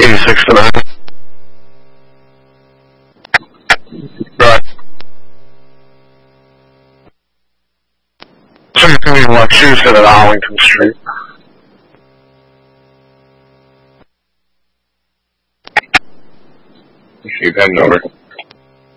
86 to 9. Right. So you're going to be Wachusett at Arlington Street. Shoot that number.